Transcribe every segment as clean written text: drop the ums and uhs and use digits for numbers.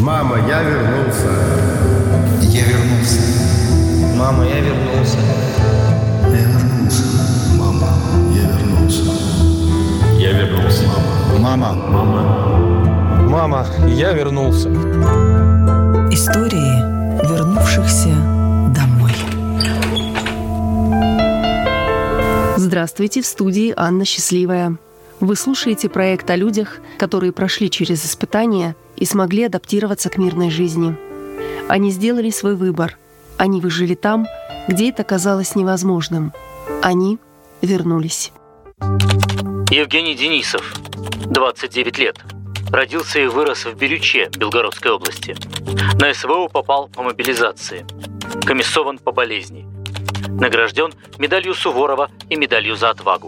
Мама, я вернулся. Я вернулся. Мама, я вернулся. Я вернулся. Мама, я вернулся. Я вернулся. Мама. Мама, я вернулся. Истории вернувшихся домой. Здравствуйте, в студии Анна Счастливая. Вы слушаете проект о людях, которые прошли через испытания и смогли адаптироваться к мирной жизни. Они сделали свой выбор. Они выжили там, где это казалось невозможным. Они вернулись. Евгений Денисов, 29 лет. Родился и вырос в Бирюче, Белгородской области. На СВО попал по мобилизации. Комиссован по болезни. Награжден медалью Суворова и медалью за отвагу.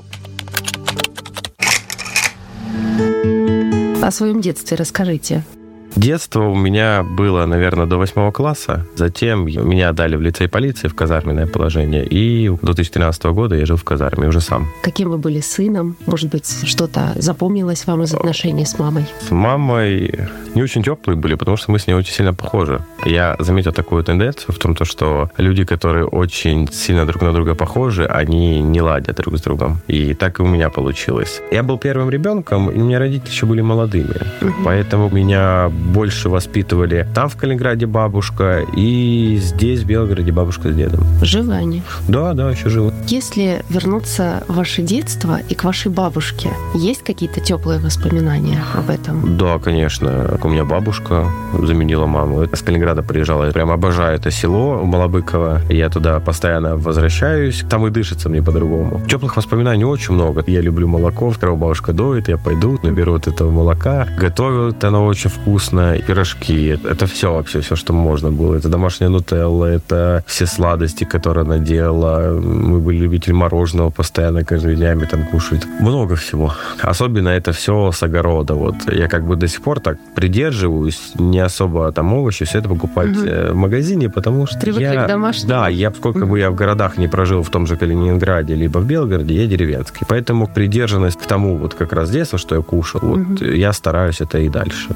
О своем детстве расскажите. Детство у меня было, наверное, до 8 класса. Затем меня отдали в лицей полиции в казарменное положение. И до 2013 года я жил в казарме уже сам. Каким вы были сыном? Может быть, что-то запомнилось вам из отношений с мамой? С мамой не очень теплые были, потому что мы с ней очень сильно похожи. Я заметил такую тенденцию в том, что люди, которые очень сильно друг на друга похожи, они не ладят друг с другом. И так и у меня получилось. Я был первым ребенком, и у меня родители еще были молодыми. Поэтому меня больше воспитывали там, в Калининграде, бабушка, и здесь, в Белгороде, бабушка с дедом. Живы они? Да, еще живы. Если вернуться в ваше детство и к вашей бабушке, есть какие-то теплые воспоминания об этом? Да, конечно. У меня бабушка заменила маму. С Калининграда приезжала. Я прям обожаю это село Малобыково. Я туда постоянно возвращаюсь. Там и дышится мне по-другому. Теплых воспоминаний очень много. Я люблю молоко. Когда бабушка доит, я пойду, наберу от этого молока. Готовят оно очень вкусно. Пирожки. Это все вообще, все, что можно было. Это домашняя нутелла, это все сладости, которые она делала. Мы были любители мороженого постоянно, каждыми днями там кушать. Много всего. Особенно это все с огорода. Вот я как бы до сих пор так придерживаюсь, не особо там овощи, все это покупать в магазине, потому что привыкли к домашнему. Да, сколько бы я в городах не прожил, в том же Калининграде, либо в Белгороде, я деревенский. Поэтому придержанность к тому вот как раз детства, что я кушал, вот я стараюсь это и дальше.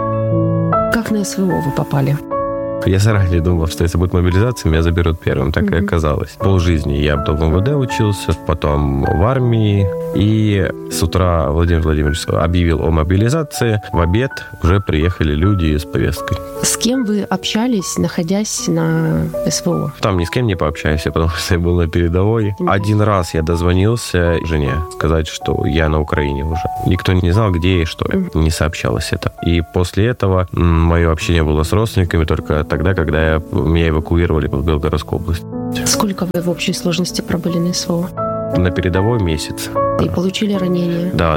Как на СВО вы попали? Я заранее думал, что если будет мобилизация, меня заберут первым. Так и оказалось. Полжизни я в МВД учился, потом в армии. И с утра Владимир Владимирович объявил о мобилизации. В обед уже приехали люди с повесткой. С кем вы общались, находясь на СВО? Там ни с кем не пообщаешься, потому что я был на передовой. Один раз я дозвонился жене сказать, что я на Украине уже. Никто не знал, где я и что я. Не сообщалось это. И после этого мое общение было с родственниками только тогда, когда меня эвакуировали в Белгородскую область. Сколько вы в общей сложности пробыли на СВО? На передовой месяц. И получили ранения? Да.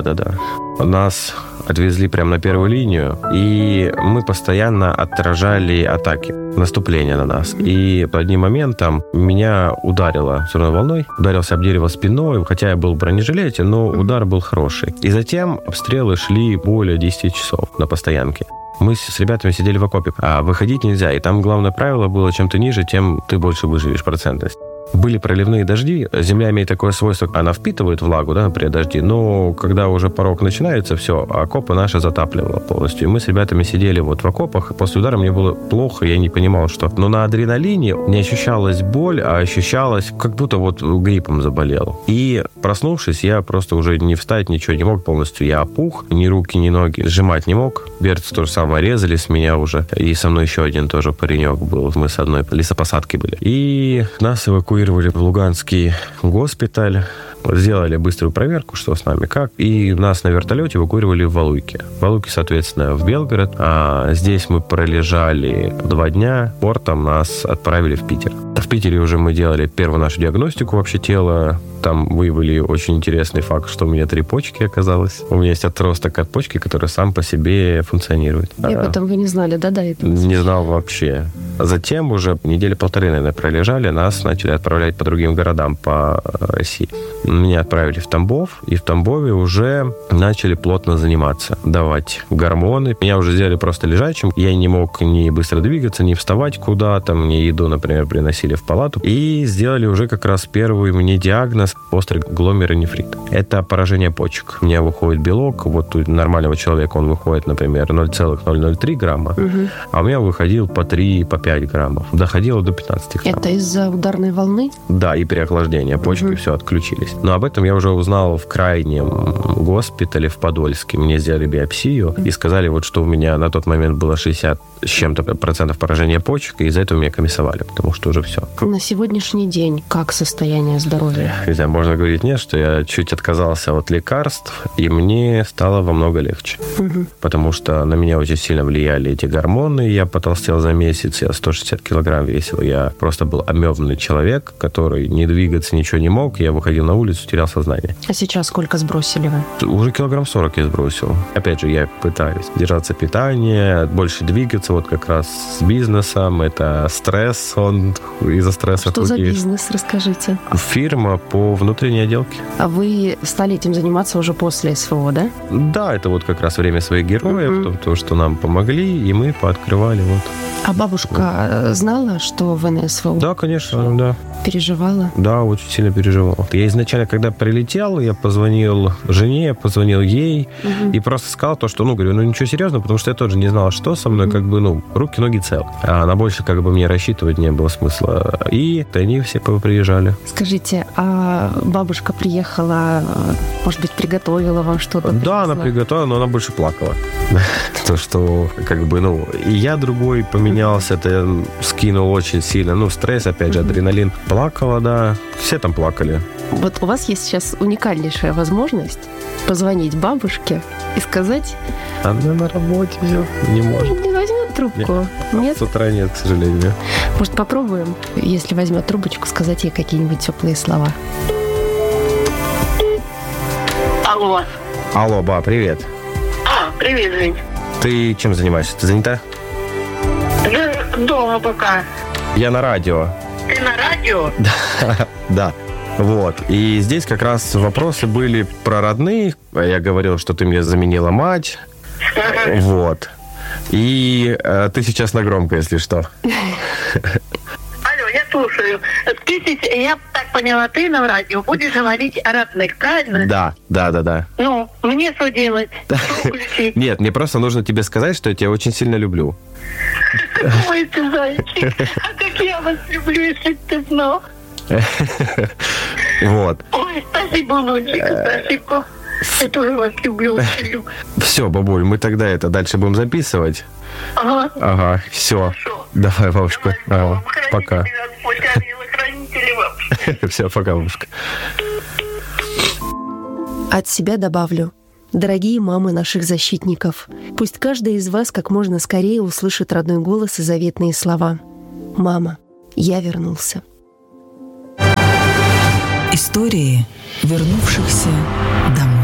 Нас отвезли прямо на первую линию, и мы постоянно отражали атаки, наступления на нас. И одним моментом меня ударило взрывной волной, ударился об дерево спиной, хотя я был в бронежилете, но удар был хороший. И затем обстрелы шли более 10 часов на постоянке. Мы с ребятами сидели в окопе, а выходить нельзя. И там главное правило было, чем ты ниже, тем ты больше выживешь процентность. Были проливные дожди. Земля имеет такое свойство, она впитывает влагу, при дожде. Но когда уже порог начинается, все, окопы наши затапливало полностью. И мы с ребятами сидели вот в окопах. И после удара мне было плохо, я не понимал, что. Но на адреналине не ощущалась боль, а ощущалось, как будто вот гриппом заболел. И проснувшись, я просто уже не встать, ничего не мог полностью. Я опух, ни руки, ни ноги сжимать не мог. Берцы то же самое резали с меня уже. И со мной еще один тоже паренек был. Мы с одной лесопосадки были. И нас эвакуировали в Луганский госпиталь. Сделали быструю проверку, что с нами, как. И нас на вертолете эвакуировали в Валуйки. В Валуйки, соответственно, в Белгород. А здесь мы пролежали 2 дня. Портом нас отправили в Питер. В Питере уже мы делали первую нашу диагностику вообще тела. Там выявили очень интересный факт, что у меня 3 почки оказалось. У меня есть отросток от почки, который сам по себе функционирует. И об этом вы не знали, да, до этого? Не знал вообще. Затем уже 1-1.5 недели, наверное, пролежали. Нас начали отправлять по другим городам по России. Меня отправили в Тамбов, и в Тамбове уже начали плотно заниматься, давать гормоны. Меня уже сделали просто лежачим. Я не мог ни быстро двигаться, ни вставать куда-то. Мне еду, например, приносили пригласили в палату и сделали уже как раз первый мне диагноз – острый гломерулонефрит. Это поражение почек. У меня выходит белок, вот у нормального человека он выходит, например, 0,003 грамма, а у меня выходил по 3, по 5 граммов. Доходило до 15 грамм. Это из-за ударной волны? Да, и переохлаждения. Почки все отключились. Но об этом я уже узнал в крайнем госпитале в Подольске. Мне сделали биопсию и сказали, вот, что у меня на тот момент было 60 с чем-то процентов поражения почек, и из-за этого меня комиссовали, потому что уже все. На сегодняшний день как состояние здоровья? Не знаю, можно говорить нет, что я чуть отказался от лекарств, и мне стало во много легче. Потому что на меня очень сильно влияли эти гормоны. Я потолстел за месяц, я 160 килограмм весил. Я просто был омёбанный человек, который не двигаться, ничего не мог. Я выходил на улицу, терял сознание. А сейчас сколько сбросили вы? Уже килограмм 40 я сбросил. Опять же, я пытаюсь держаться питания, больше двигаться, вот как раз с бизнесом. Это стресс, он из-за стресса. Что за бизнес, расскажите? Фирма по внутренней отделке. А вы стали этим заниматься уже после СВО, да? Да, это вот как раз время своих героев, то, что нам помогли, и мы пооткрывали. Вот. А бабушка знала, что вы на СВО? Да, конечно, да. Переживала? Да, очень сильно переживал. Я изначально, когда прилетел, я позвонил жене, позвонил ей и просто сказал то, что, говорю, ничего серьезного, потому что я тоже не знал, что со мной, руки, ноги целы. А на больше мне рассчитывать не было смысла. И они все приезжали. Скажите, а бабушка приехала, может быть, приготовила вам что-то? Да, она приготовила, но она больше плакала. То, что, и я другой поменялся, это скинул очень сильно. Стресс, опять же, адреналин. Плакала, да. Все там плакали. Вот у вас есть сейчас уникальнейшая возможность позвонить бабушке и сказать... Она на работе все, не может. Не возьмет трубку? Нет? С утра нет, к сожалению. Может, попробуем, если возьмет трубочку, сказать ей какие-нибудь теплые слова? Алло. Алло, ба, привет. Привет, Жень. Ты чем занимаешься? Ты занята? Да, дома пока. Я на радио. Ты на радио? Да. Вот. И здесь как раз вопросы были про родных. Я говорил, что ты мне заменила мать. Вот. И ты сейчас на громко, если что. Алло, я слушаю. Я так поняла, ты на радио будешь говорить о родных, правильно? Да. Мне что делать? Что включить? Нет, мне просто нужно тебе сказать, что я тебя очень сильно люблю. Ой, ты зайчик. А как я вас люблю, если ты знал. Вот. Ой, спасибо, Лунчик, спасибо. Я тоже вас люблю, очень люблю. Все, бабуль, мы тогда это дальше будем записывать. Ага. Все. Хорошо. Давай, бабушка. Давай, Пока. Хранители вообще. Все, пока, бабушка. От себя добавлю. Дорогие мамы наших защитников, пусть каждая из вас как можно скорее услышит родной голос и заветные слова. «Мама, я вернулся». Истории вернувшихся домой.